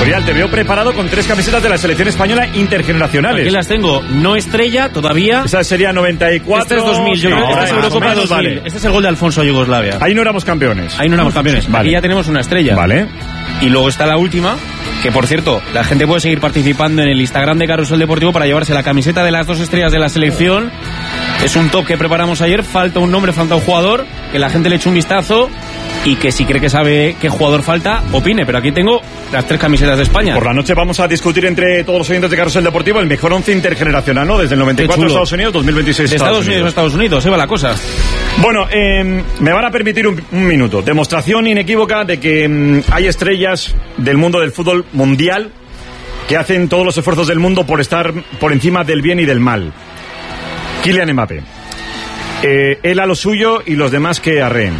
Rial, te veo preparado con 3 camisetas de la selección española intergeneracionales. Aquí las tengo, no estrella todavía. Esa sería 94. Este es 2000, yo creo que esta es Eurocopa 2000. Vale. Este es el gol de Alfonso a Yugoslavia. Ahí no éramos campeones. Vale. Aquí ya tenemos una estrella. Vale. Y luego está la última, que por cierto, la gente puede seguir participando en el Instagram de Carrusel Deportivo para llevarse la camiseta de las 2 estrellas de la selección. Es un top que preparamos ayer, falta un nombre, falta un jugador, que la gente le eche un vistazo y que si cree que sabe qué jugador falta, opine. Pero aquí tengo las 3 camisetas de España. Por la noche vamos a discutir entre todos los oyentes de Carrusel Deportivo el mejor 11 intergeneracional, ¿no? Desde el 94 Estados Unidos, 2026 de Estados Unidos a Estados Unidos, se va la cosa. Bueno, me van a permitir un minuto. Demostración inequívoca de que hay estrellas del mundo del fútbol mundial que hacen todos los esfuerzos del mundo por estar por encima del bien y del mal. Kylian Mbappé. Él a lo suyo y los demás que arreen.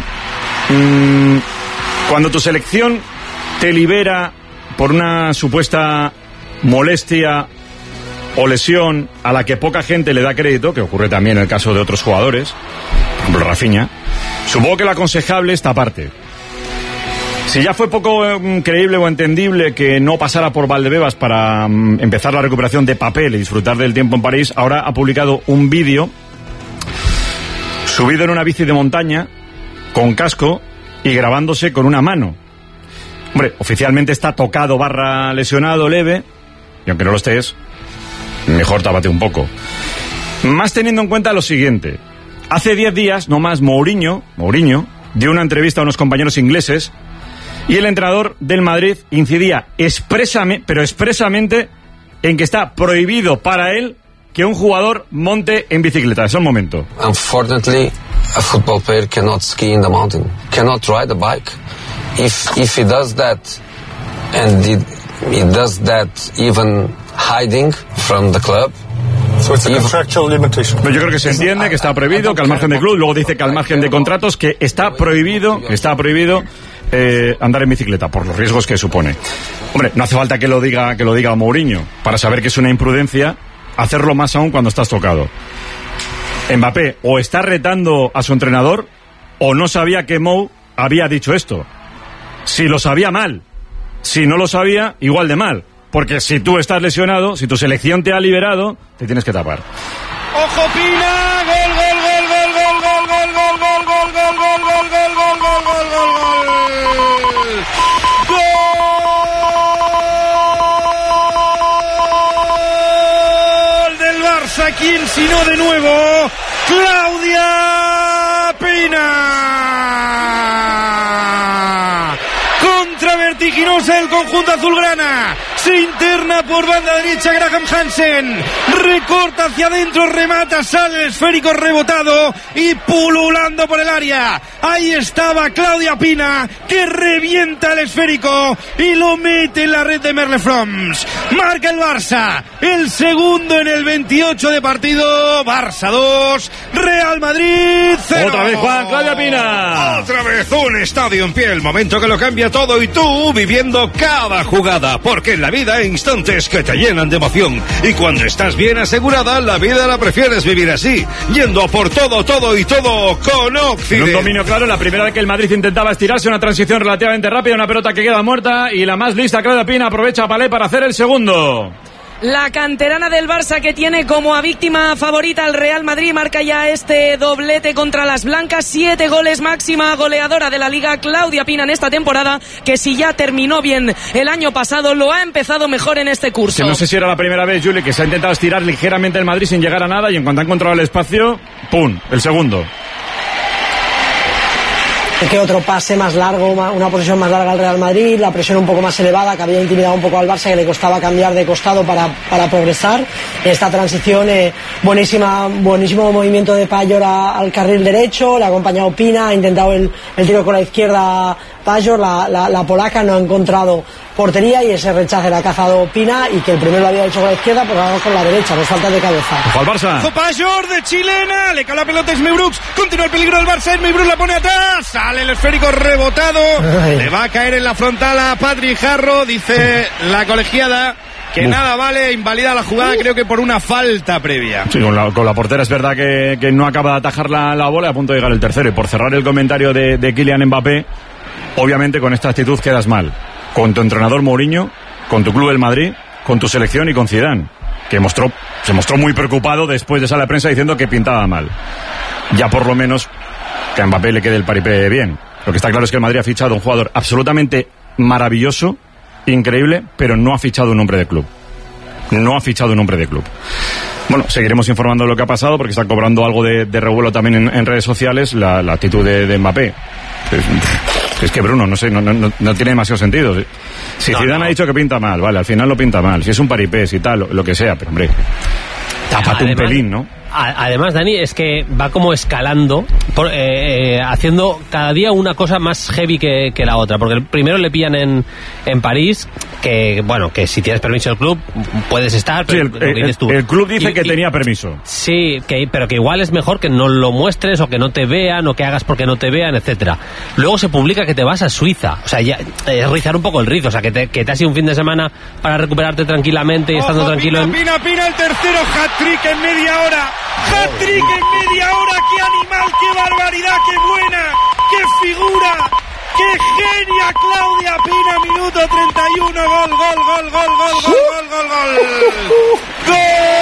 Cuando tu selección te libera por una supuesta molestia o lesión a la que poca gente le da crédito, que ocurre también en el caso de otros jugadores, por ejemplo Rafinha, supongo que lo aconsejable es taparte. Si ya fue poco creíble o entendible que no pasara por Valdebebas para empezar la recuperación de papel y disfrutar del tiempo en París, ahora ha publicado un vídeo subido en una bici de montaña con casco y grabándose con una mano. Hombre, oficialmente está tocado / lesionado leve, y aunque no lo estés, mejor tápate un poco. Más teniendo en cuenta lo siguiente. Hace 10 días, no más, Mourinho dio una entrevista a unos compañeros ingleses y el entrenador del Madrid incidía expresamente en que está prohibido para él que un jugador monte en bicicleta. Es el momento. Unfortunately, a football player cannot ski in the mountain, cannot ride a bike. If he does that, and he does that even hiding from the club. So it's a contractual limitation. Yo creo que se entiende que está prohibido, que al margen del club, luego dice que al margen de contratos, que está prohibido andar en bicicleta por los riesgos que supone. Hombre, no hace falta que lo diga Mourinho para saber que es una imprudencia, hacerlo más aún cuando estás tocado. Mbappé o está retando a su entrenador o no sabía que Mou había dicho esto. Si lo sabía, mal. Si no lo sabía, igual de mal. Porque si tú estás lesionado, si tu selección te ha liberado, te tienes que tapar. ¡Ojo, Pina! ¡Gol, gol, gol, gol, gol, gol, gol, gol, gol, gol, gol, gol, gol, gol, gol, gol, gol, gol! ¡Gol del Barça! ¿Quién sino de nuevo? ¡Claudia Pina! Vertiginosa el conjunto azulgrana, se interna por banda derecha Graham Hansen, recorta hacia adentro, remata, sale el esférico rebotado y pululando por el área. Ahí estaba Claudia Pina, que revienta el esférico y lo mete en la red de Merlefroms. Marca el Barça, el segundo en el 28 de partido. Barça 2, Real Madrid 0. Otra vez Juan, Claudia Pina. Otra vez un estadio en pie, el momento que lo cambia todo y tú viviendo cada jugada, porque en la vida hay instantes que te llenan de emoción y cuando estás bien asegurada, la vida la prefieres vivir así, yendo a por todo y todo con Occident. Un dominio claro, la primera vez que el Madrid intentaba estirarse, una transición relativamente rápida, una pelota que queda muerta y la más lista, Claudia Pina, aprovecha a Palé para hacer el segundo. La canterana del Barça, que tiene como a víctima favorita al Real Madrid, marca ya este doblete contra las blancas, 7 goles, máxima goleadora de la Liga, Claudia Pina, en esta temporada, que si ya terminó bien el año pasado, lo ha empezado mejor en este curso. Que no sé si era la primera vez, Juli, que se ha intentado estirar ligeramente el Madrid sin llegar a nada y en cuanto ha encontrado el espacio, ¡pum!, el segundo. Que otro pase más largo, una posesión más larga al Real Madrid, la presión un poco más elevada que había intimidado un poco al Barça, que le costaba cambiar de costado para progresar. Esta transición, buenísimo movimiento de Payor al carril derecho, le ha acompañado Pina, ha intentado el tiro con la izquierda Payor, la polaca no ha encontrado portería y ese rechace le ha cazado Pina, y que el primero lo había hecho con la izquierda, pues vamos con la derecha, pues falta de cabeza. Ojo al Barça. Payor de chilena, le cae la pelota a Esmey Brooks, continúa el peligro del Barça, Esmey Brooks la pone atrás, sale el esférico rebotado, le va a caer en la frontal a Patrick Jarro, dice la colegiada que nada vale, invalida la jugada, creo que por una falta previa. Sí, con la portera es verdad que no acaba de atajar la bola, a punto de llegar el tercero. Y por cerrar el comentario de Kylian Mbappé, obviamente con esta actitud quedas mal. Con tu entrenador Mourinho, con tu club el Madrid, con tu selección y con Zidane, que se mostró muy preocupado después de sala de prensa diciendo que pintaba mal. Ya por lo menos que a Mbappé le quede el paripé bien. Lo que está claro es que el Madrid ha fichado un jugador absolutamente maravilloso, increíble, pero no ha fichado un hombre de club. No ha fichado un hombre de club. Bueno, seguiremos informando de lo que ha pasado porque está cobrando algo de revuelo también en redes sociales la actitud de Mbappé. Es que Bruno, no sé, no tiene demasiado sentido. Si Zidane ha dicho que pinta mal, vale, al final lo pinta mal. Si es un paripé, si tal, lo que sea, pero hombre, tápate un pelín, ¿no? Además, Dani, es que va como escalando, haciendo cada día una cosa más heavy que la otra. Porque primero le pillan en París, que bueno, que si tienes permiso del club puedes estar, pero sí, lo que dices tú. El club dice que tenía permiso. Sí, pero que igual es mejor que no lo muestres o que no te vean o que hagas porque no te vean, etcétera. Luego se publica que te vas a Suiza. O sea, ya es rizar un poco el rizo. O sea, que te has ido un fin de semana para recuperarte tranquilamente y estando tranquilo. Pina, el tercero, hat-trick en media hora. Hat-trick en media hora, qué animal, qué barbaridad, qué buena, qué figura, qué genia Claudia Pina, minuto 31, gol. ¡Gol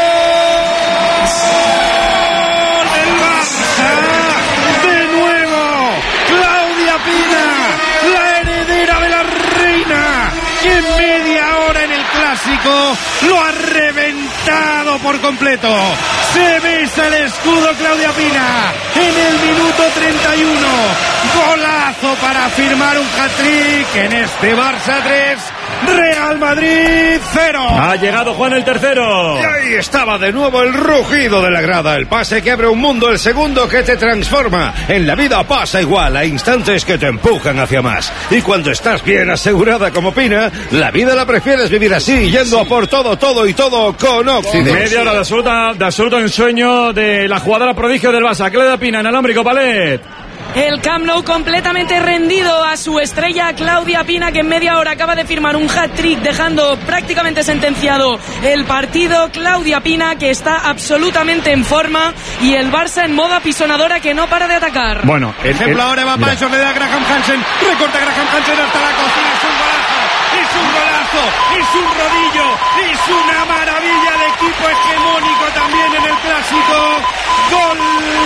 del Barça! De nuevo, Claudia Pina, la heredera de la reina, que en media hora en el Clásico lo ha reventado por completo. Se besa el escudo Claudia Pina en el minuto 31. Golazo para firmar un hat-trick en este Barça 3, Real Madrid 0. Ha llegado Juan el tercero. Y ahí estaba de nuevo el rugido de la grada, el pase que abre un mundo, el segundo que te transforma. En la vida pasa igual, hay instantes que te empujan hacia más. Y cuando estás bien asegurada como Pina, la vida la prefieres vivir así, yendo a por todo con Occidente. Media hora de absoluto ensueño de la jugadora prodigio del Barça, Claudia Pina, en alámbrico Palet. El Camp Nou completamente rendido a su estrella Claudia Pina, que en media hora acaba de firmar un hat-trick, dejando prácticamente sentenciado el partido. Claudia Pina, que está absolutamente en forma, y el Barça en modo apisonadora, que no para de atacar. Bueno, ejemplo ahora va para eso, le da Graham Hansen, recorta Graham Hansen hasta la cocina, es un golazo, es un rodillo, es una maravilla de equipo hegemónico también en el Clásico. Gol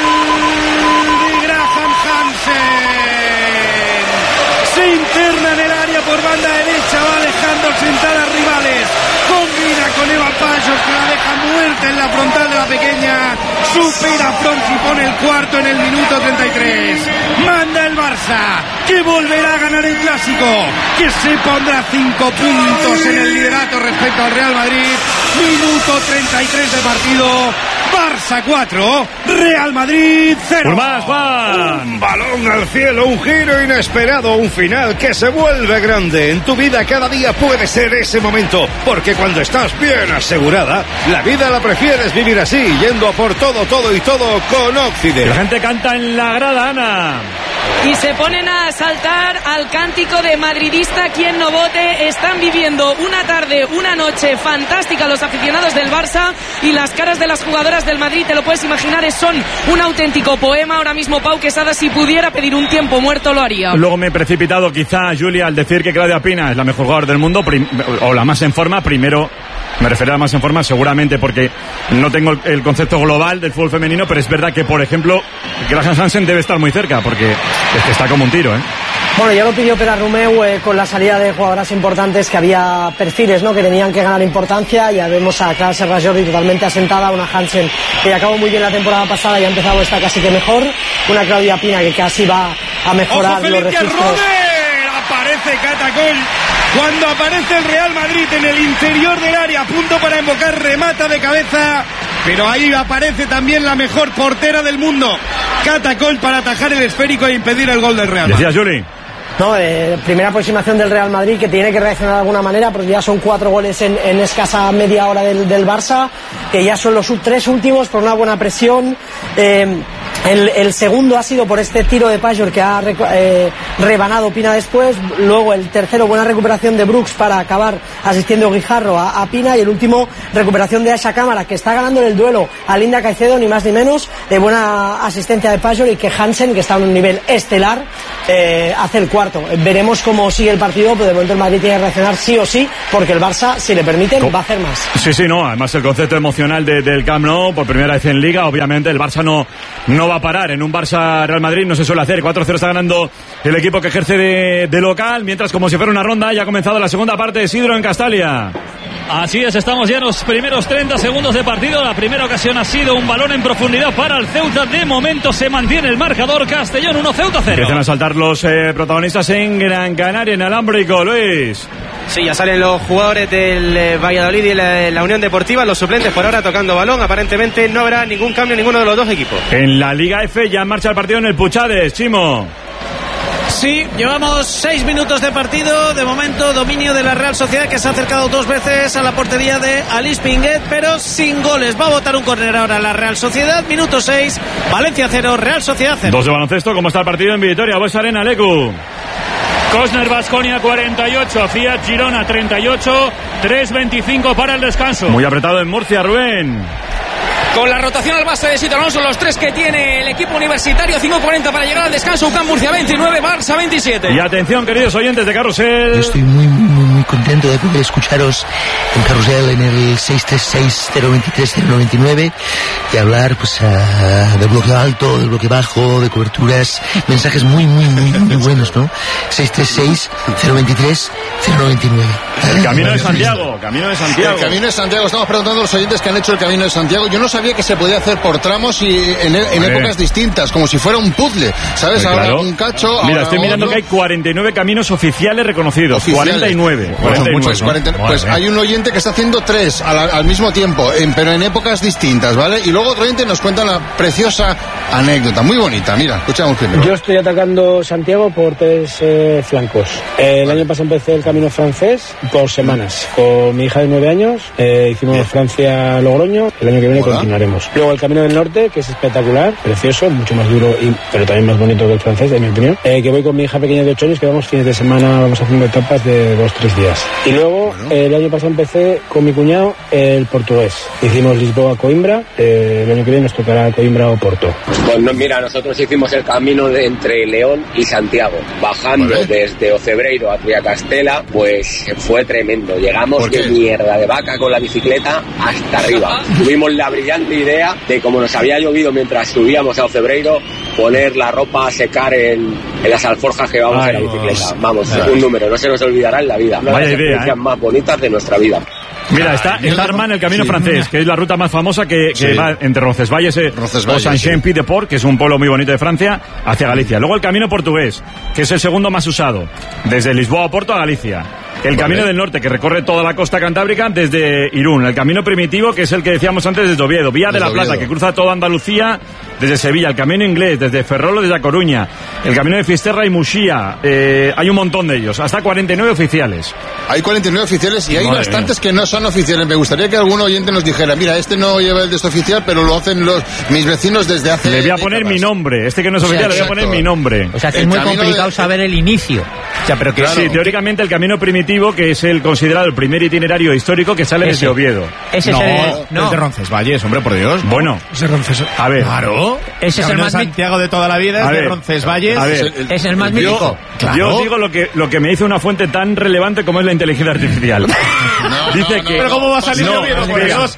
de Graham Hansen. Se interna en el área por banda derecha, va dejando sentar a rivales. Combina con Eva Payos, que la deja muerta en la frontal de la pequeña. Supera a Front y pone el cuarto en el minuto 33. Manda el Barça, que volverá a ganar el Clásico, que se pondrá 5 puntos en el liderato respecto al Real Madrid. Minuto 33 de partido. Barça 4, Real Madrid 0. Por más, Juan. Un balón al cielo, un giro inesperado, un final que se vuelve grande. En tu vida cada día puede ser ese momento, porque cuando estás bien asegurada, la vida la prefieres vivir así, yendo a por todo con Occidente. La gente canta en la grada, Ana. Y se ponen a saltar al cántico de madridista quien no vote. Están viviendo una tarde, una noche fantástica los aficionados del Barça, y las caras de las jugadoras del Madrid, te lo puedes imaginar, son un auténtico poema. Ahora mismo Pau Quesada, si pudiera pedir un tiempo muerto, lo haría. Luego me he precipitado quizá, Julia, al decir que Claudia Pina es la mejor jugadora del mundo, o la más en forma. Primero me refería a más en forma, seguramente porque no tengo el concepto global del fútbol femenino, pero es verdad que, por ejemplo, Graham Hansen debe estar muy cerca, porque es que está como un tiro, ¿eh? Bueno, ya lo pidió Pera Romeu con la salida de jugadoras importantes, que había perfiles, ¿no?, que tenían que ganar importancia. Ya vemos a Clara Serra-Jordi totalmente asentada, una Hansen que acabó muy bien la temporada pasada y ha empezado esta casi que mejor, una Claudia Pina que casi va a mejorar los registros. Aparece Catacol. Cuando aparece el Real Madrid en el interior del área, a punto para invocar, remata de cabeza, pero ahí aparece también la mejor portera del mundo, Catacol, para atajar el esférico e impedir el gol del Real Madrid. Decía Juli. No, primera aproximación del Real Madrid, que tiene que reaccionar de alguna manera, porque ya son 4 goles en escasa media hora del Barça, que ya son los 3 últimos por una buena presión. El segundo ha sido por este tiro de Pajor que ha rebanado Pina después. Luego el tercero, buena recuperación de Brooks para acabar asistiendo Guijarro a Pina. Y el último, recuperación de Asha Cámara, que está ganando el duelo a Linda Caicedo, ni más ni menos. Buena asistencia de Pajor, y que Hansen, que está en un nivel estelar, hace el cuarto. Veremos cómo sigue el partido, pero de momento el Madrid tiene que reaccionar sí o sí, porque el Barça, si le permiten, va a hacer más. Sí, no, además el concepto emocional del Camp Nou, por primera vez en Liga, obviamente el Barça no va a parar. En un Barça-Real Madrid no se suele hacer. 4-0 está ganando el equipo que ejerce de local, mientras, como si fuera una ronda, ya ha comenzado la segunda parte de Isidro en Castalia. Así es, estamos ya en los primeros 30 segundos de partido. La primera ocasión ha sido un balón en profundidad para el Ceuta. De momento se mantiene el marcador. Castellón 1, Ceuta 0. Empiezan a saltar los protagonistas en Gran Canaria, en Alámbrico, Luis. Sí, ya salen los jugadores del Valladolid y la Unión Deportiva, los suplentes por ahora tocando balón. Aparentemente no habrá ningún cambio en ninguno de los dos equipos. En la Liga F ya en marcha el partido en el Puchades, Chimo. Sí, llevamos 6 minutos de partido. De momento, dominio de la Real Sociedad, que se ha acercado 2 veces a la portería de Alice Pinguet, pero sin goles. Va a botar un córner ahora la Real Sociedad. Minuto 6, Valencia 0, Real Sociedad 0. 2 de baloncesto. ¿Cómo está el partido en Vitoria? Bues Arena, Lecu. Cosner Baskonia 48, Fiat Girona 38, 3:25 para el descanso. Muy apretado en Murcia, Rubén. Con la rotación al base de Sito Alonso, los 3 que tiene el equipo universitario, 5:40 para llegar al descanso. UCAM Murcia 29, Barça 27. Y atención, queridos oyentes de Carrusel. Yo estoy muy contento de poder escucharos en Carrusel en el 636-023-099 y hablar pues del bloque alto, del bloque bajo, de coberturas, mensajes muy buenos, ¿no? 636-023-099. El Camino de Santiago, Camino de Santiago. El Camino de Santiago, estamos preguntando a los oyentes que han hecho el Camino de Santiago. Yo no sabía que se podía hacer por tramos y en épocas distintas, como si fuera un puzzle, ¿sabes? Ahora claro. Un cacho. Mira, ahora estoy mirando que hay 49 caminos oficiales reconocidos. 49. Pues hay un oyente que está haciendo 3 al mismo tiempo, pero en épocas distintas, ¿vale? Y luego otro oyente nos cuenta la preciosa anécdota, muy bonita. Mira, escuchamos primero. Yo estoy atacando Santiago por 3 flancos. El año pasado empecé el camino francés por semanas. Con mi hija de 9 años hicimos Francia-Logroño. El año que viene continuaremos. Luego el camino del norte, que es espectacular, precioso, mucho más duro, pero también más bonito que el francés, en mi opinión. Que voy con mi hija pequeña de 8 años, que vamos fines de semana, vamos haciendo etapas de 2-3 días. Y luego, el año pasado empecé con mi cuñado el portugués. Hicimos Lisboa-Coimbra, el año que viene nos tocará Coimbra o Porto. Pues no, mira, nosotros hicimos el camino entre León y Santiago, bajando desde Ocebreiro a Triacastela, pues fue tremendo. Llegamos de mierda de vaca con la bicicleta hasta arriba. Tuvimos la brillante idea de, como nos había llovido mientras subíamos a Ocebreiro, poner la ropa a secar en las alforjas que llevamos en la bicicleta. Vamos, un número, no se nos olvidará en la vida. Una de las experiencias más bonitas de nuestra vida. Mira, está Armand, el camino francés, que es la ruta más famosa que va entre Roncesvalles o Saint-Jean-Pied-de-Port, que es un pueblo muy bonito de Francia, hacia Galicia. Luego el camino portugués, que es el segundo más usado, desde Lisboa a Porto a Galicia. El camino del norte, que recorre toda la costa cantábrica desde Irún. El camino primitivo, que es el que decíamos antes desde Oviedo. Vía de la Plata, que cruza toda Andalucía desde Sevilla. El camino inglés, desde Ferrolo, desde A Coruña. El camino de Fisterra y Muxía. Hay un montón de ellos, hasta 49 oficiales. Hay 49 oficiales y hay bastantes que no son oficiales. Me gustaría que algún oyente nos dijera, mira, este no lleva el de este oficial, pero lo hacen mis vecinos desde hace... Le voy a poner mi nombre. Este que no es oficial, le voy a poner mi nombre. O sea, que es muy complicado saber el inicio. O sea, pero que sí, teóricamente el camino primitivo, que es el considerado el primer itinerario histórico que sale desde Oviedo. Ese es el de Roncesvalles, hombre, por Dios. Bueno, a ver, claro. Ese es el más Santiago de toda la vida, es de Roncesvalles. Es el más mítico. Yo digo lo que me dice una fuente tan relevante como es la inteligencia artificial. Dice que... Pero ¿cómo va a salir Oviedo, por Dios?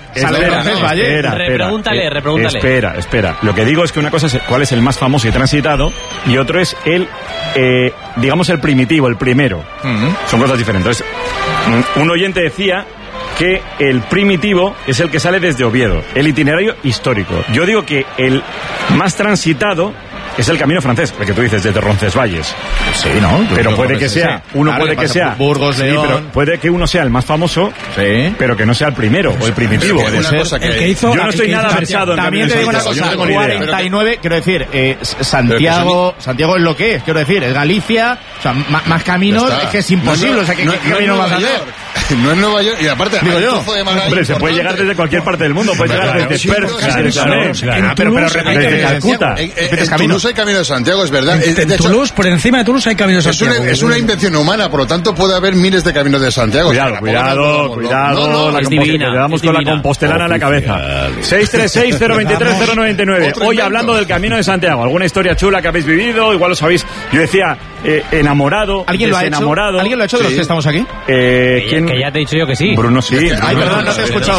Repregúntale. Espera. Lo que digo es que una cosa es cuál es el más famoso y transitado, y otro es el, digamos, el primitivo, el primero. Son cosas diferentes. Entonces, un oyente decía que el primitivo es el que sale desde Oviedo, el itinerario histórico. Yo digo que el más transitado es el camino francés, el que tú dices, desde Roncesvalles. Sí, ¿no? Pero puede que sea, puede que sea Burgos, León. Sí, pero puede que uno sea el más famoso, pero que no sea el primero o el primitivo. Yo no estoy nada versado en también te digo una cosa, 49, quiero decir, Santiago es lo que es, quiero decir, es Galicia, o sea, más caminos, es que es imposible, o sea, ¿qué camino vas a hacer? No es Nueva York, y aparte, digo hay yo. trozo de mar ahí Hombre, se puede llegar desde cualquier parte del mundo, puede llegar desde Perth, desde Calcuta. En Toulouse hay Camino de Santiago, es verdad. En Toulouse, por encima de Toulouse hay Camino de Santiago. Es una invención humana, por lo tanto puede haber miles de Caminos de Santiago. Cuidado, le damos con la compostelana a la cabeza. 636-023-099. Hoy hablando del Camino de Santiago, alguna historia chula que habéis vivido, igual lo sabéis. Yo decía, enamorado, ¿Alguien lo ha hecho? ¿Alguien lo ha hecho de los que estamos aquí? ¿Quién? Que ya te he dicho yo que sí. Bruno sí. Ay, perdón, no te he escuchado.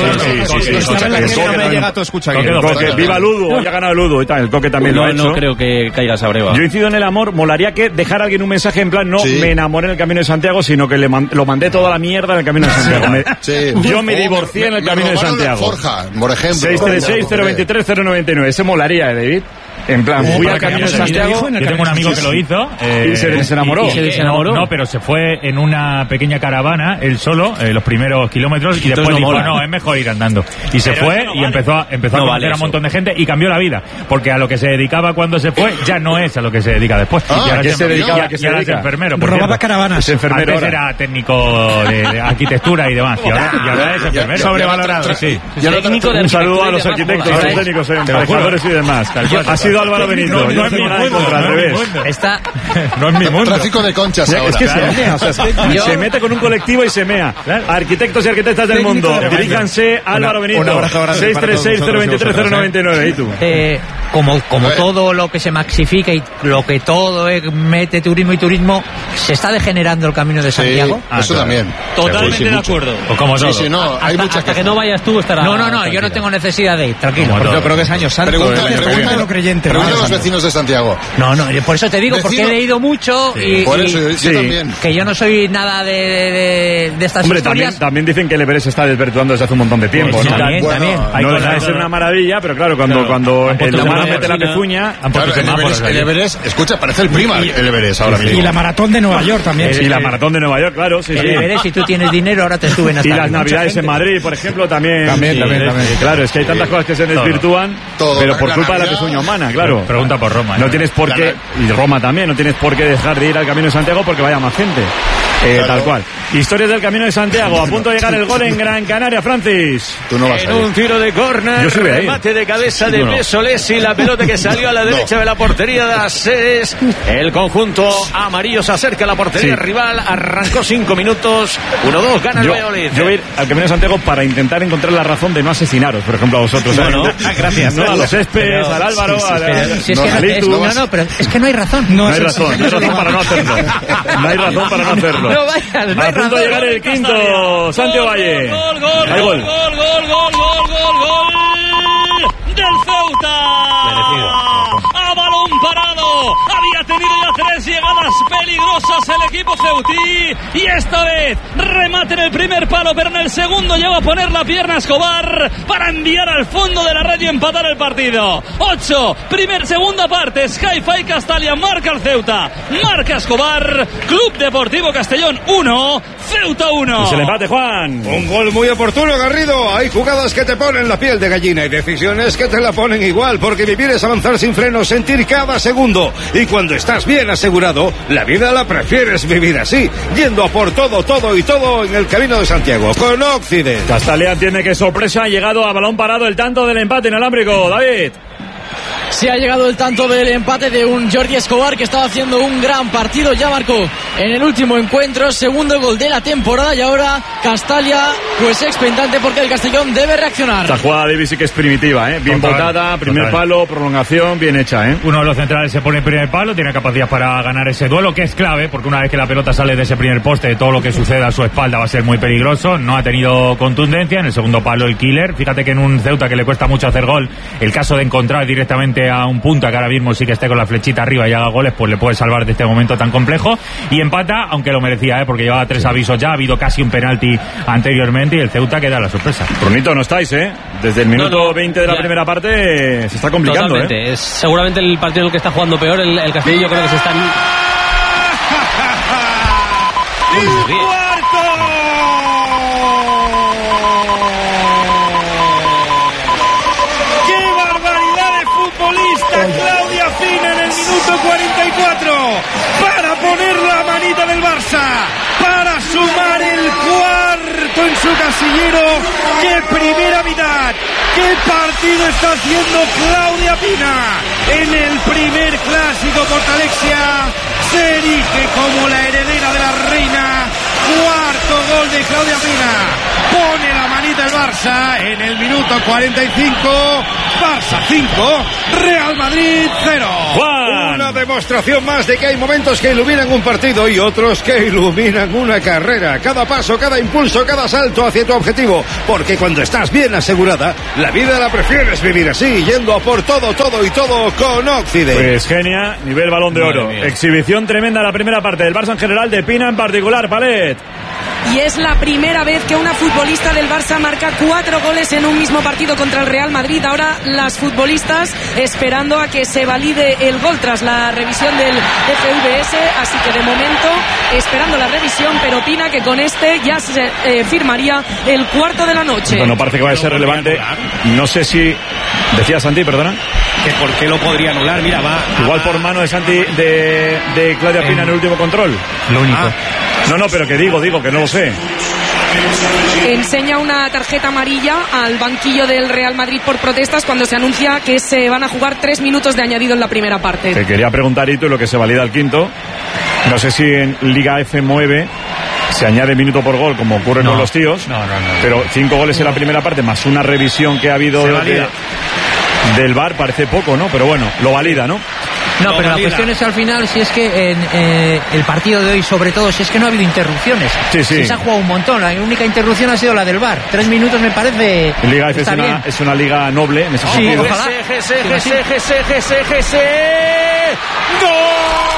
No me llega tu escucha. Viva Ludo, hoy ha ganado Ludo y tal. El Coque también lo ha hecho. No creo que caigas a breva. Yo incido en el amor, molaría que dejar a alguien un mensaje en plan, no me enamoré en el Camino de Santiago, sino que lo mandé toda la mierda en el Camino de Santiago. Yo me divorcié en el Camino de Santiago. Forja, por ejemplo. 636-023-099. Ese molaría, David. En plan, fui al Camino de Santiago. Yo tengo un amigo que lo hizo. Y se desenamoró. No, pero se fue en una pequeña caravana, él solo, los primeros kilómetros, y después dijo, no, es mejor ir andando. Y se fue y empezó a conocer a un montón de gente y cambió la vida. Porque a lo que se dedicaba cuando se fue, ya no es a lo que se dedica después. Y ahora se dedicaba, que se dedica es enfermero. Robaba caravanas. Es enfermero. Antes era técnico de arquitectura y demás. Y ahora es enfermero. Sobrevalorado, sí. Un saludo a los arquitectos, a los técnicos, emparejadores y demás. Ha sido Álvaro Benito. No es mi mundo, al revés. No es mi mundo. Tráfico de conchas ahora. Es que se mea, se mete con un colectivo y se mea. Arquitectos y arquitectas del mundo, diríjanse a Álvaro Benito. 636-023-099. ¿Y tú? Como todo lo que se maxifica y lo que todo mete turismo y turismo, se está degenerando el Camino de Santiago. Eso también. Totalmente de acuerdo. O como todo. Hasta que no vayas tú estará. No, yo no tengo necesidad de ir, tranquilo. Yo creo que es año santo. Pregunta a los vecinos de Santiago. No, por eso te digo, porque he leído mucho y por eso yo también. Que yo no soy nada de estas historias. También dicen que el Everest se está desvirtuando desde hace un montón de tiempo. Sí, también. No deja de ser una maravilla, pero claro, cuando el humano mete la pezuña... El Everest, escucha, parece el prima el Everest ahora mismo. Y la maratón de Nueva York también. Y la maratón de Nueva York, claro. El Everest, si tú tienes dinero, ahora te suben hasta... Y las navidades en Madrid, por ejemplo, también. También. Claro, es que hay tantas cosas que se desvirtúan, pero por culpa de la pezuña humana, claro. Pregunta por Roma. No tienes por qué, y Roma también, no tienes por qué dejar de ir al Camino de Santiago porque vaya más gente. Tal cual. Historias del Camino de Santiago. A punto de llegar el gol en Gran Canaria, Francis. Tú no vas en un tiro de córner, remate de cabeza de Besolés y la pelota que salió a la derecha de la portería de Aceres. El conjunto amarillo se acerca a la portería rival. Arrancó 5 minutos. 1-2, gana el Valladolid. Yo voy a ir al Camino de Santiago para intentar encontrar la razón de no asesinaros, por ejemplo, a vosotros. Gracias. A los Céspedes, al Álvaro, a pero es que no hay razón. No hay razón para no hacerlo. No hay razón para no hacerlo. No vayas, a punto de llegar el quinto, Santiago Valle. Gol del Ceuta. A balón parado. Había tenido ya 3 llegadas peligrosas el equipo ceutí. Y esta vez remate en el primer palo, pero en el segundo llegó a poner la pierna a Escobar para enviar al fondo de la red y empatar el partido. 8, segunda parte. Sky-Fi Castalia marca el Ceuta. Marca Escobar. Club Deportivo Castellón 1, Ceuta 1. Es el empate, Juan. Un gol muy oportuno, Garrido. Hay jugadas que te ponen la piel de gallina y decisiones que te la ponen igual, porque vivir es avanzar sin frenos, sentir cada segundo. Y cuando estás bien asegurado, la vida la prefieres vivir así, yendo a por todo en el Camino de Santiago, con Occident. Castalia entiende que sorpresa, ha llegado a balón parado el tanto del empate inalámbrico. David. Se ha llegado el tanto del empate de un Jordi Escobar que estaba haciendo un gran partido. Ya marcó en el último encuentro, segundo gol de la temporada, y ahora Castalia pues expectante porque el Castellón debe reaccionar. Esta jugada de David sí que es primitiva, bien botada, primer palo, prolongación, bien hecha. Uno de los centrales se pone en primer palo, tiene capacidad para ganar ese duelo, que es clave, porque una vez que la pelota sale de ese primer poste, todo lo que suceda a su espalda va a ser muy peligroso. No ha tenido contundencia. En el segundo palo el killer. Fíjate que en un Ceuta que le cuesta mucho hacer gol, el caso de encontrar directamente a un punta que ahora mismo sí que esté con la flechita arriba y haga goles, pues le puede salvar de este momento tan complejo. Y empata, aunque lo merecía, porque llevaba 3 avisos ya, ha habido casi un penalti anteriormente y el Ceuta queda la sorpresa. Brunito, no estáis, desde el minuto 20 de la primera parte se está complicando. Totalmente. Es seguramente el partido en el que está jugando peor el Castellón. Yo creo que se están... Claudia Fina en el minuto 44 para poner la manita del Barça, para sumar el Casillero. ¡Qué primera mitad! ¡Qué partido está haciendo Claudia Pina! En el primer clásico, Portalexia se erige como la heredera de la reina. Cuarto gol de Claudia Pina. Pone la manita el Barça en el minuto 45. Barça 5, Real Madrid 0. Una demostración más de que hay momentos que iluminan un partido y otros que iluminan una carrera. Cada paso, cada impulso, cada salto hacia tu objetivo. Porque cuando estás bien asegurada, la vida la prefieres vivir así, yendo a por todo, todo y todo con Occident. Pues genia, nivel Balón de Oro. Exhibición tremenda la primera parte del Barça en general, de Pina en particular, Palet. Y es la primera vez que una futbolista del Barça marca 4 goles en un mismo partido contra el Real Madrid. Ahora las futbolistas esperando a que se valide el gol tras la revisión del FVS, así que de momento esperando la revisión, pero Pina que con este ya se firmaría el cuarto de la noche. Bueno, parece que va a ser relevante. No sé si... Decía Santi, perdona. ¿Que por qué lo podría anular? Mira, va... Igual por mano de Santi, de Claudia Pina en el último control. Lo único. No, pero que digo que no lo sé. Enseña una tarjeta amarilla al banquillo del Real Madrid por protestas cuando se anuncia que se van a jugar 3 minutos de añadido en la primera parte. Te quería preguntar, Ito, lo que se valida el quinto. No sé si en Liga F9 se añade minuto por gol, como ocurre con los tíos. No. Pero 5 goles en la primera parte, más una revisión que ha habido del VAR, parece poco, ¿no? Pero bueno, lo valida, ¿no? No, pero la cuestión es al final, si es que en el partido de hoy, sobre todo, si es que no ha habido interrupciones. Sí. Se ha jugado un montón. La única interrupción ha sido la del VAR. 3 minutos me parece. Liga F es una liga noble en ese sentido. Sí, ojalá. ¡Gol!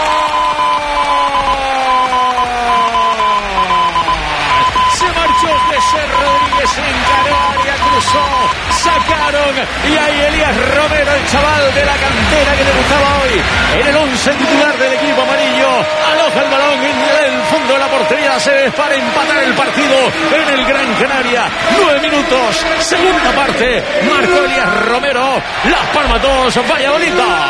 Rodríguez encaró, área cruzó, sacaron y ahí Elías Romero, el chaval de la cantera que debutaba hoy en el 11 titular del equipo amarillo, aloja el balón en el fondo de la portería Cebes para empatar el partido en el Gran Canaria. 9 minutos, segunda parte, marcó Elías Romero. Las Palmas 2, Valladolid.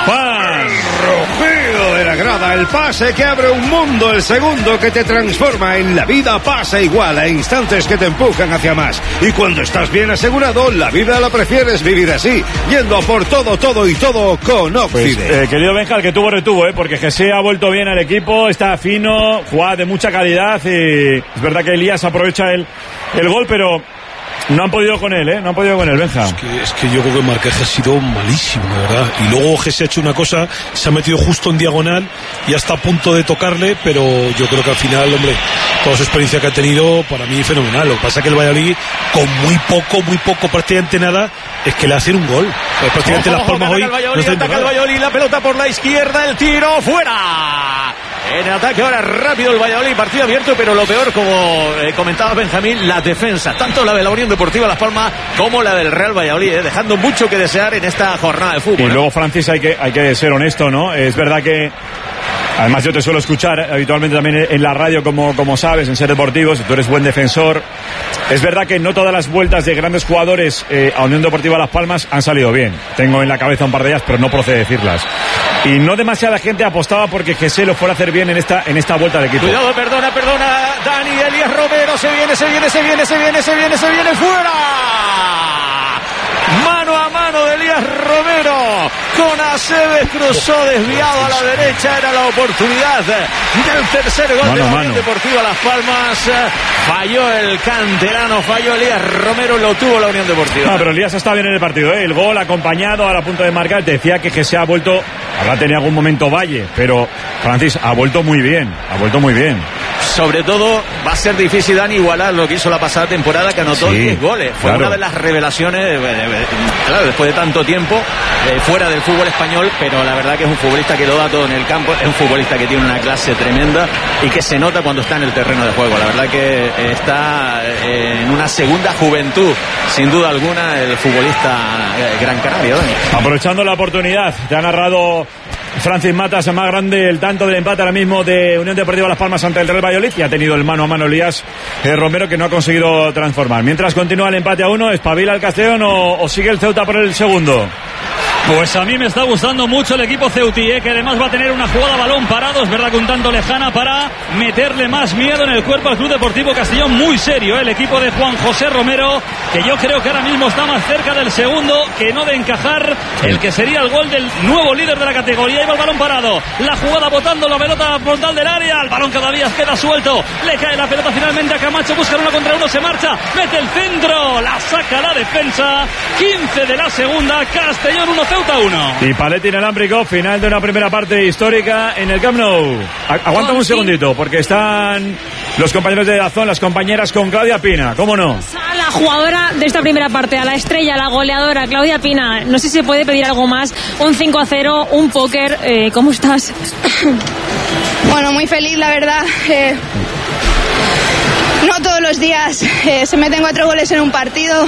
Rugido de la grada, el pase que abre un mundo, el segundo que te transforma. En la vida pasa igual, a instantes que te empujan hacia más. Y cuando estás bien asegurado, la vida la prefieres vivir así, yendo por todo, todo y todo con Occident. Pues, querido Benja, el que tuvo retuvo, porque Jesse ha vuelto bien al equipo, está fino, juega de mucha calidad y es verdad que Elías aprovecha el gol, pero no han podido con él, no han podido con él, Benja. Es que yo creo que el marcaje ha sido malísimo, de verdad. Y luego Jesse ha hecho una cosa, se ha metido justo en diagonal y ya está a punto de tocarle, pero yo creo que al final, hombre, toda su experiencia que ha tenido, para mí fenomenal. Lo que pasa es que el Valladolid, con muy poco, prácticamente nada, es que le hacen un gol. Pues prácticamente Las Palmas hoy... Ataca el Valladolid, la pelota por la izquierda, el tiro, fuera. En ataque ahora rápido el Valladolid, partido abierto, pero lo peor, como comentaba Benjamín, la defensa, tanto la de la Unión Deportiva Las Palmas como la del Real Valladolid, dejando mucho que desear en esta jornada de fútbol. Y luego, Francis, hay que ser honesto, ¿no? Es verdad que, además yo te suelo escuchar habitualmente también en la radio, como sabes, en Ser Deportivos, tú eres buen defensor. Es verdad que no todas las vueltas de grandes jugadores a Unión Deportiva Las Palmas han salido bien. Tengo en la cabeza un par de ellas, pero no procede decirlas. Y no demasiada gente apostaba porque Jesse lo fuera a hacer bien en esta vuelta de equipo. Cuidado, perdona, Dani, Elías Romero, se viene, fuera. Mano a mano de Elías Romero con Aceves, cruzó desviado a la derecha, era la oportunidad del tercer gol de la Unión Deportiva Las Palmas. Falló el canterano, falló Elías Romero, lo tuvo la Unión Deportiva. No, pero Elías está bien en el partido, el gol acompañado, ahora a punto de marcar. Te decía que se ha vuelto, habrá tenido algún momento Valle, pero Francis ha vuelto muy bien. Sobre todo va a ser difícil, Dani, igualar lo que hizo la pasada temporada, que anotó 10 goles. Fue una de las revelaciones, claro, después de tanto tiempo fuera del fútbol español, pero la verdad que es un futbolista que lo da todo en el campo, es un futbolista que tiene una clase tremenda y que se nota cuando está en el terreno de juego. La verdad que está en una segunda juventud, sin duda alguna, el futbolista gran canario. Aprovechando la oportunidad, te ha narrado Francis Matas, más grande el tanto del empate ahora mismo de Unión Deportiva Las Palmas ante el Real Valladolid, y ha tenido el mano a mano Elías Romero, que no ha conseguido transformar. Mientras continúa el empate a 1, ¿espabila el Castellón o sigue el Ceuta por el segundo? Pues a mí me está gustando mucho el equipo ceutí, que además va a tener una jugada a balón parado, es verdad que un tanto lejana, para meterle más miedo en el cuerpo al Club Deportivo Castellón. Muy serio el equipo de Juan José Romero, que yo creo que ahora mismo está más cerca del segundo que no de encajar el que sería el gol del nuevo líder de la categoría. Iba el balón parado, la jugada botando la pelota frontal del área, el balón todavía queda suelto, le cae la pelota finalmente a Camacho, busca 1 contra 1, se marcha, mete el centro, la saca la defensa. 15 de la segunda, Castellón 1, Ceuta 1. Y palete inalámbrico, final de una primera parte histórica en el Camp Nou. Aguántame un segundito, porque están los compañeros de Dazón, las compañeras con Claudia Pina, ¿cómo no? A la jugadora de esta primera parte, a la estrella, a la goleadora, Claudia Pina. No sé si se puede pedir algo más, un 5-0, un póker. ¿Cómo estás? Bueno, muy feliz, la verdad. No todos los días se meten 4 goles en un partido.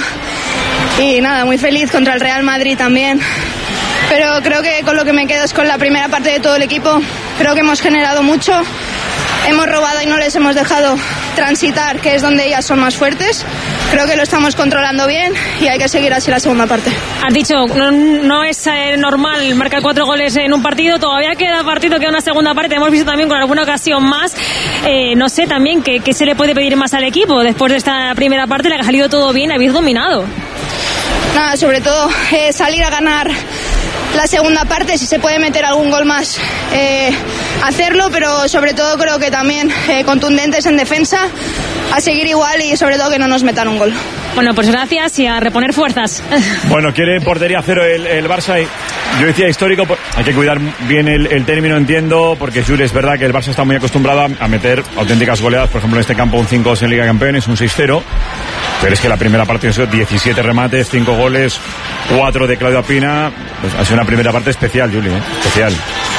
Y nada, muy feliz contra el Real Madrid también. Pero creo que con lo que me quedo es con la primera parte de todo el equipo. Creo que hemos generado mucho, hemos robado y no les hemos dejado transitar, que es donde ellas son más fuertes. Creo que lo estamos controlando bien y hay que seguir así la segunda parte. Has dicho, no es normal marcar 4 goles en un partido, todavía queda partido, queda una segunda parte, hemos visto también con alguna ocasión más. No sé también qué se le puede pedir más al equipo después de esta primera parte, le ha salido todo bien, habéis dominado. Nada, sobre todo salir a ganar la segunda parte, si se puede meter algún gol más, hacerlo, pero sobre todo creo que también contundentes en defensa, a seguir igual y sobre todo que no nos metan un gol. Bueno, pues gracias y a reponer fuerzas. Bueno, quiere portería cero el Barça y yo decía histórico, hay que cuidar bien el término, entiendo, porque Jure, es verdad que el Barça está muy acostumbrado a meter auténticas goleadas, por ejemplo en este campo un 5-2 en Liga de Campeones, un 6-0, pero es que la primera parte ha sido 17 remates, 5 goles, 4 de Claudia Pina, pues ha sido una primera parte especial, Juli, especial.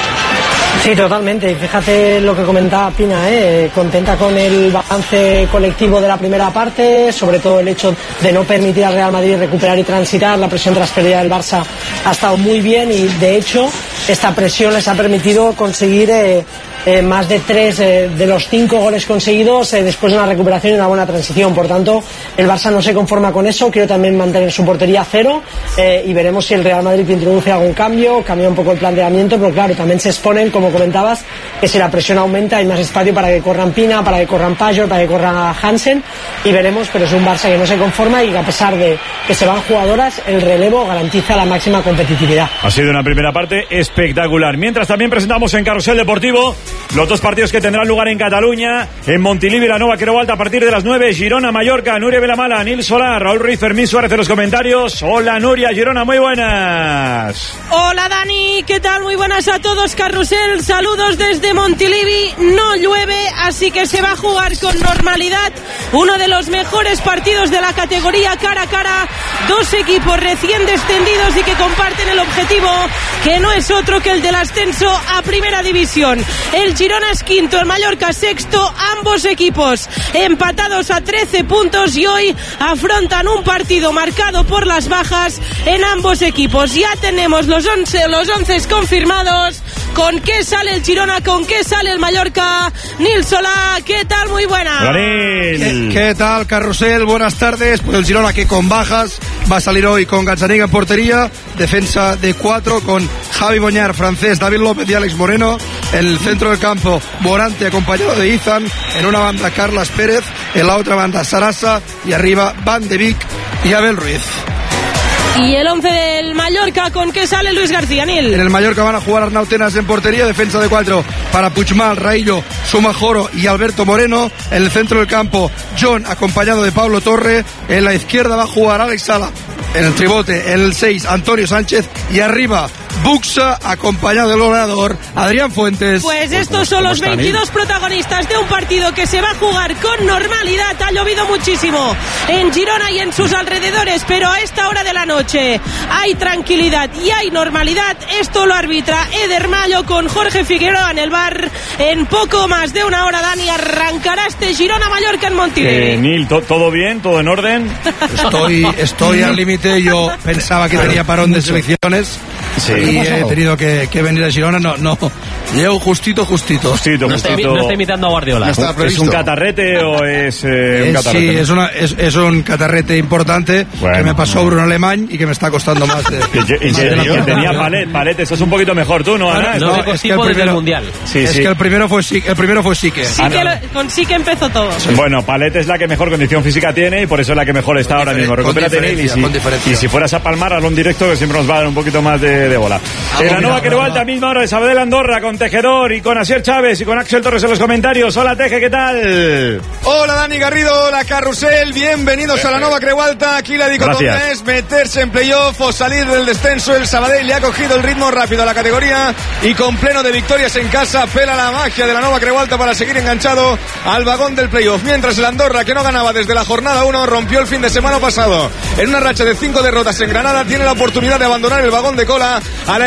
Sí, totalmente. Fíjate lo que comentaba Pina, contenta con el balance colectivo de la primera parte, sobre todo el hecho de no permitir al Real Madrid recuperar y transitar. La presión tras pérdida del Barça ha estado muy bien y de hecho esta presión les ha permitido conseguir más de 3 de los 5 goles conseguidos después de una recuperación y una buena transición. Por tanto, el Barça no se conforma con eso, quiere también mantener su portería cero y veremos si el Real Madrid introduce algún cambio, cambia un poco el planteamiento, pero claro, también se exponen, como comentabas, que si la presión aumenta hay más espacio para que corran Pina, para que corran Pajor, para que corran Hansen y veremos, pero es un Barça que no se conforma y que a pesar de que se van jugadoras, el relevo garantiza la máxima competitividad. Ha sido una primera parte espectacular. Mientras también presentamos en Carrusel Deportivo los 2 partidos que tendrán lugar en Cataluña, en Montilivi, la Nova Queralt a partir de las 9, Girona, Mallorca, Nuria Vilamala, Nil Solá, Raúl Ruiz, Fermín Suárez en los comentarios. Hola Nuria, Girona, muy buenas. Hola Dani, ¿qué tal? Muy buenas a todos, Carrusel, saludos desde Montilivi, no llueve, así que se va a jugar con normalidad, uno de los mejores partidos de la categoría cara a cara, 2 equipos recién descendidos y que comparten el objetivo, que no es otro que el del ascenso a Primera División. El Girona es quinto, el Mallorca sexto, ambos equipos empatados a 13 puntos y hoy afrontan un partido marcado por las bajas en ambos equipos. Ya tenemos los 11 confirmados. ¿Con qué sale el Girona? ¿Con qué sale el Mallorca? Nil Solá, ¿qué tal? Muy buena. ¿Qué tal, Carrusel? Buenas tardes. Pues el Girona, que con bajas va a salir hoy con Gazzaniga en portería, defensa de 4 con Javi Boñar, francés, David López y Alex Moreno. En el centro del campo, Morante acompañado de Izan, en una banda Carlas Pérez, en la otra banda Sarasa y arriba Van de Beek y Abel Ruiz. Y el 11 del Mallorca, ¿con qué sale Luis García, Nil? En el Mallorca van a jugar Arnautenas en portería, defensa de 4 para Puigmal, Raillo, Sumajoro y Alberto Moreno. En el centro del campo, John acompañado de Pablo Torre. En la izquierda va a jugar Alex Sala. En el tribote, en el 6, Antonio Sánchez. Y arriba, Buxa, acompañado del goleador Adrián Fuentes. Pues estos son los 22 protagonistas de un partido que se va a jugar con normalidad. Ha llovido muchísimo en Girona y en sus alrededores, pero a esta hora de la noche hay tranquilidad y hay normalidad. Esto lo arbitra Eder Mayo con Jorge Figueroa en el bar. En poco más de una hora, Dani, arrancará este Girona-Mallorca en Montilivi. Nil, ¿todo bien? ¿Todo en orden? Estoy al límite. Yo pensaba que tenía parón de selecciones Sí. Y he tenido que venir a Girona, no. Llego justito. No está imitando a Guardiola. ¿Es un catarrete o es un catarrete? Sí, es un catarrete importante que me pasó Bruno Alemán y que me está costando más. Que tenía Palet, eso es un poquito mejor tú, ¿no, Ana? No, es que el primero, mundial. Sí, es que el primero fue Sique. Con Sique empezó todo. Sí. Bueno, Palet es la que mejor condición física tiene y por eso es la que mejor está ahora mismo. Recupérate y si fueras a palmar, hazlo en directo que siempre nos va a dar un poquito más de bola. En la Nova Quereualta, misma hora de Sabadell Andorra, con Tejedor y con Asier Chávez y con Axel Torres en los comentarios. Hola Teje, ¿qué tal? Hola Dani Garrido, hola Carrusel, bienvenidos a la Nova Quereualta. Aquí la dicotomía es meterse en playoff o salir del descenso. El Sabadell le ha cogido el ritmo rápido a la categoría y con pleno de victorias en casa pela la magia de la Nova Quereualta para seguir enganchado al vagón del playoff. Mientras el Andorra, que no ganaba desde la jornada 1, rompió el fin de semana pasado en una racha de 5 derrotas en Granada, tiene la oportunidad de abandonar el vagón de cola a la